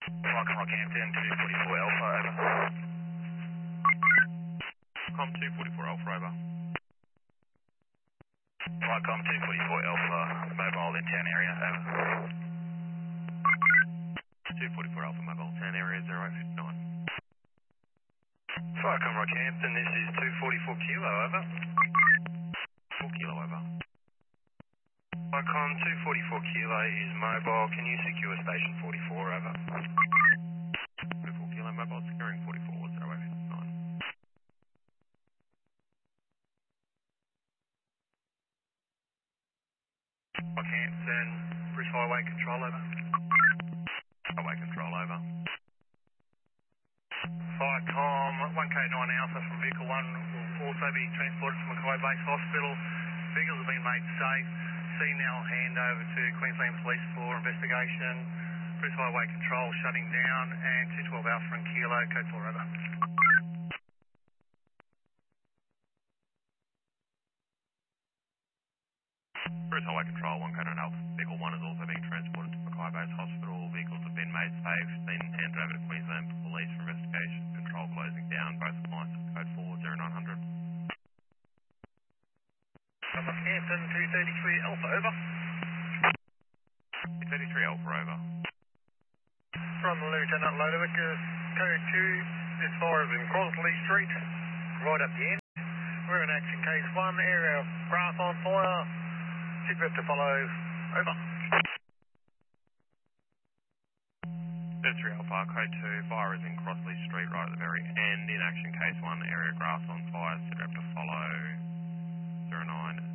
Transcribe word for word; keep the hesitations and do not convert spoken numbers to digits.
Welcome Rockhampton, two forty-four Alpha, over. Com two forty-four Alpha, over. Welcome two forty-four Alpha, mobile in town area, over. two forty-four Alpha, mobile, town area, zero eight five nine. Welcome Rockhampton, this is two forty-four Kilo, over. four Kilo, over. Welcome two forty-four Kilo is mobile, can you secure station forty-four, over? forty-four Kilo, mobile, securing forty-four, zero eight five nine. Rockhampton, Bridge Highway Control, over. Highway control, over. Viacom, one K nine Alpha from Vehicle one will also be transported to Mackay Base Hospital. Vehicles have been made safe. Scene now hand over to Queensland Police for investigation. Bridge Highway Control shutting down and two twelve Alpha and Kilo, code four, over. Bridge Highway control, one K nine Alpha. Vehicle one is also being transported to Mackay Base Hospital. Vehicles have been made safe. Been handed over to Queensland Police for investigation. Control closing down. Both appliances, code four zero nine hundred. Rockhampton, two thirty-three Alpha, over. two thirty-three Alpha, over. From Lieutenant Lodowick, uh, code two, as far as in Crosley Street, right up the end. We're in action case one, area of grass on fire. Sit to follow, over. thirty-three Alpha, code two, fire is in Crossley Street right at the very end. In action case one, area grass on fire, sit rep to follow, zero nine